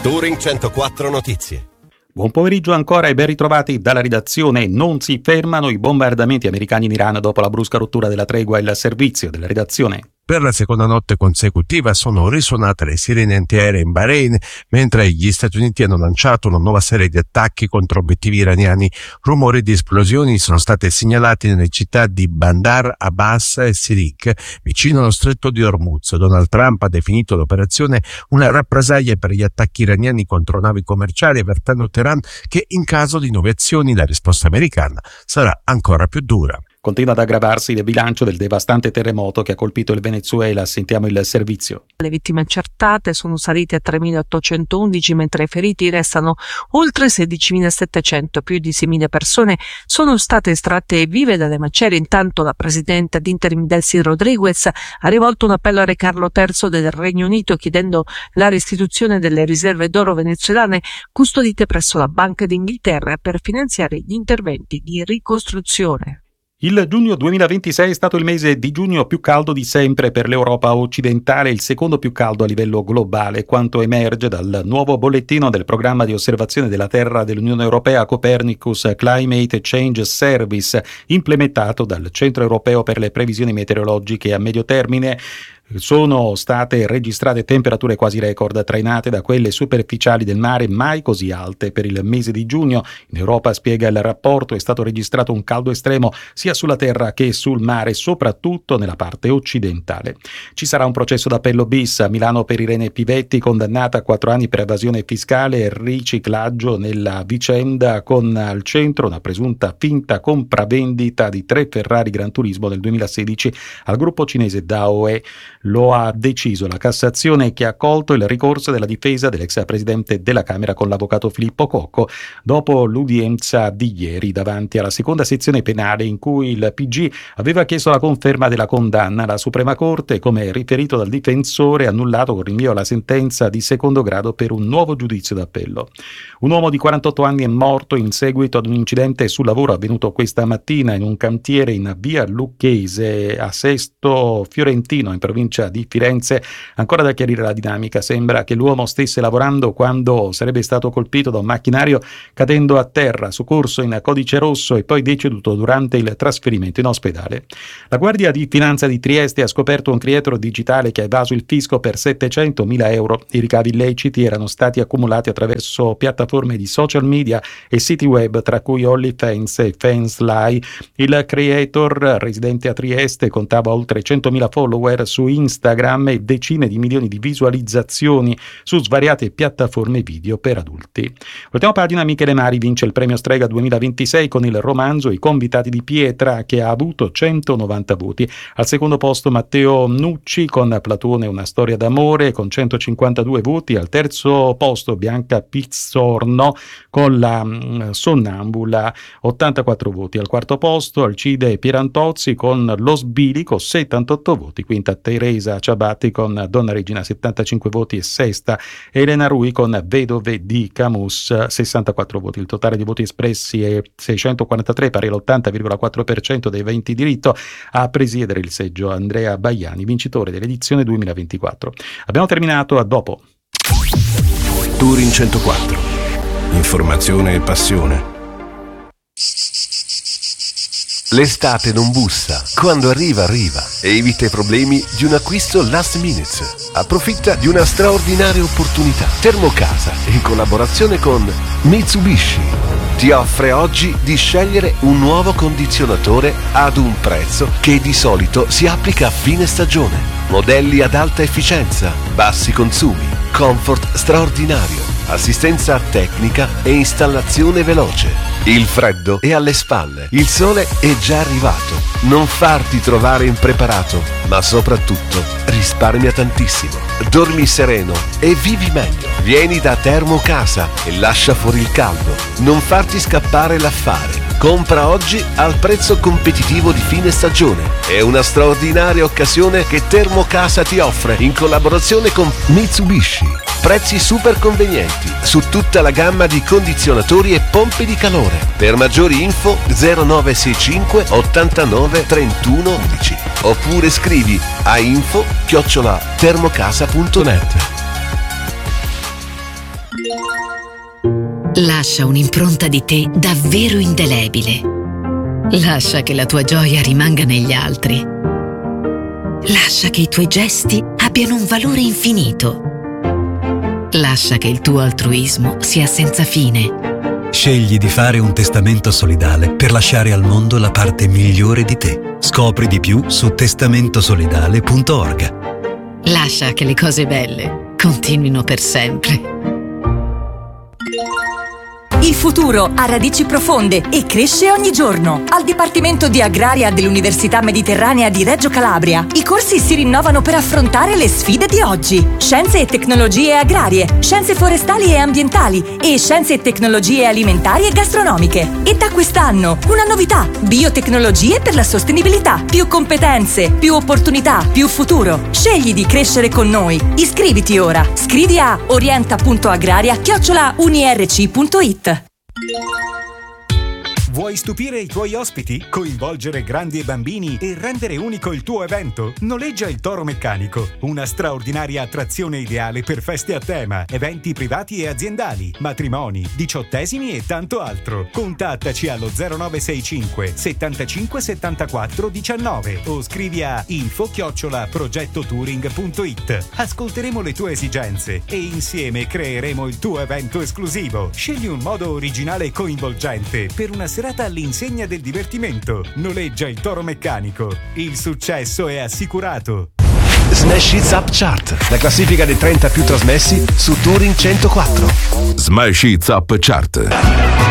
Touring 104 Notizie. Buon pomeriggio ancora e ben ritrovati dalla redazione. Non si fermano i bombardamenti americani in Iran dopo la brusca rottura della tregua. Il servizio della redazione. Per la seconda notte consecutiva sono risuonate le sirene antiaeree in Bahrain, mentre gli Stati Uniti hanno lanciato una nuova serie di attacchi contro obiettivi iraniani. Rumori di esplosioni sono state segnalati nelle città di Bandar Abbas e Sirik, vicino allo stretto di Hormuz. Donald Trump ha definito l'operazione una rappresaglia per gli attacchi iraniani contro navi commerciali, avvertendo Teheran che in caso di nuove azioni la risposta americana sarà ancora più dura. Continua ad aggravarsi il bilancio del devastante terremoto che ha colpito il Venezuela. Sentiamo il servizio. Le vittime accertate sono salite a 3.811, mentre i feriti restano oltre 16.700. Più di 6.000 persone sono state estratte vive dalle macerie. Intanto la presidente ad interim Delcy Rodriguez ha rivolto un appello al re Carlo III del Regno Unito chiedendo la restituzione delle riserve d'oro venezuelane custodite presso la Banca d'Inghilterra per finanziare gli interventi di ricostruzione. Il giugno 2026 è stato il mese di giugno più caldo di sempre per l'Europa occidentale, il secondo più caldo a livello globale, quanto emerge dal nuovo bollettino del programma di osservazione della Terra dell'Unione Europea Copernicus Climate Change Service, implementato dal Centro Europeo per le Previsioni Meteorologiche a medio termine. Sono state registrate temperature quasi record, trainate da quelle superficiali del mare mai così alte per il mese di giugno. In Europa, spiega il rapporto, è stato registrato un caldo estremo sia sulla terra che sul mare, soprattutto nella parte occidentale. Ci sarà un processo d'appello bis a Milano per Irene Pivetti, condannata a 4 anni per evasione fiscale e riciclaggio nella vicenda, con al centro una presunta finta compravendita di 3 Ferrari Gran Turismo nel 2016 al gruppo cinese Daewoo. Lo ha deciso la Cassazione, che ha accolto il ricorso della difesa dell'ex presidente della Camera con l'avvocato Filippo Cocco dopo l'udienza di ieri davanti alla seconda sezione penale in cui il PG aveva chiesto la conferma della condanna. La Suprema Corte, come riferito dal difensore, ha annullato con rinvio la sentenza di secondo grado per un nuovo giudizio d'appello. Un uomo di 48 anni è morto in seguito ad un incidente sul lavoro avvenuto questa mattina in un cantiere in via Lucchese a Sesto Fiorentino in provincia di Firenze. Ancora da chiarire la dinamica. Sembra che l'uomo stesse lavorando quando sarebbe stato colpito da un macchinario cadendo a terra, soccorso in codice rosso e poi deceduto durante il trasferimento in ospedale. La Guardia di Finanza di Trieste ha scoperto un trietro digitale che ha evaso il fisco per 700.000 euro. I ricavi illeciti erano stati accumulati attraverso piattaforme di social media e siti web, tra cui OnlyFans e Fansly. Il creator, residente a Trieste, contava oltre 100.000 follower su Instagram e decine di milioni di visualizzazioni su svariate piattaforme video per adulti. Ultima pagina. Michele Mari vince il premio Strega 2026 con il romanzo I convitati di pietra, che ha avuto 190 voti. Al secondo posto Matteo Nucci con Platone una storia d'amore con 152 voti. Al terzo posto Bianca Pizzorno con La Sonnambula, 84 voti. Al quarto posto Alcide Pierantozzi con Lo Sbilico, 78 voti. Quinta Teresa Ciabatti con Donna Regina, 75 voti, e sesta Elena Rui con Vedove di Camus, 64 voti. Il totale di voti espressi è 643, pari all'80,4% dei 20 diritto. A presiedere il seggio Andrea Baiani, vincitore dell'edizione 2024. Abbiamo terminato, a dopo. Touring 104. Informazione e passione. L'estate non bussa, quando arriva arriva. Evita i problemi di un acquisto last minute. Approfitta di una straordinaria opportunità. Termocasa, in collaborazione con Mitsubishi, ti offre oggi di scegliere un nuovo condizionatore ad un prezzo che di solito si applica a fine stagione. Modelli ad alta efficienza, bassi consumi, comfort straordinario, assistenza tecnica e installazione veloce. Il freddo è alle spalle, il sole è già arrivato. Non farti trovare impreparato, ma soprattutto risparmia tantissimo. Dormi sereno e vivi meglio. Vieni da Termocasa e lascia fuori il caldo. Non farti scappare l'affare. Compra oggi al prezzo competitivo di fine stagione. È una straordinaria occasione che Termocasa ti offre in collaborazione con Mitsubishi. Prezzi super convenienti su tutta la gamma di condizionatori e pompe di calore. Per maggiori info 0965 89 31 11 oppure scrivi a info@termocasa.net. Lascia un'impronta di te davvero indelebile. Lascia che la tua gioia rimanga negli altri. Lascia che i tuoi gesti abbiano un valore infinito. Lascia che il tuo altruismo sia senza fine. Scegli di fare un testamento solidale per lasciare al mondo la parte migliore di te. Scopri di più su testamentosolidale.org. Lascia che le cose belle continuino per sempre. Il futuro ha radici profonde e cresce ogni giorno. Al Dipartimento di Agraria dell'Università Mediterranea di Reggio Calabria, i corsi si rinnovano per affrontare le sfide di oggi. Scienze e tecnologie agrarie, scienze forestali e ambientali e scienze e tecnologie alimentari e gastronomiche. E da quest'anno una novità: biotecnologie per la sostenibilità. Più competenze, più opportunità, più futuro. Scegli di crescere con noi. Iscriviti ora. Scrivi a orienta.agraria@unirc.it. Vuoi stupire i tuoi ospiti? Coinvolgere grandi e bambini e rendere unico il tuo evento? Noleggia il Toro Meccanico, una straordinaria attrazione ideale per feste a tema, eventi privati e aziendali, matrimoni, diciottesimi e tanto altro. Contattaci allo 0965 75 74 19 o scrivi a info@progettotouring.it. Ascolteremo le tue esigenze e insieme creeremo il tuo evento esclusivo. Scegli un modo originale e coinvolgente per una serata all'insegna del divertimento. Noleggia il Toro Meccanico. Il successo è assicurato. Smash Hits Up Chart, la classifica dei 30 più trasmessi su Touring 104. Smash Hits Up Chart.